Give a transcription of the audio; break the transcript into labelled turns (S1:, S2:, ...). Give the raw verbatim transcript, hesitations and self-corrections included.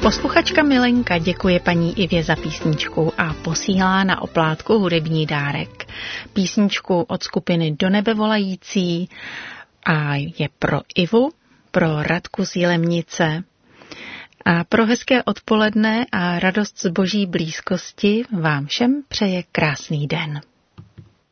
S1: Posluchačka Milenka děkuje paní Ivě za písničku a posílá na oplátku hudební dárek. Písničku od skupiny Do nebe volající a je pro Ivu, pro Radku z Jilemnice a pro hezké odpoledne a radost z boží blízkosti vám všem přeje krásný den.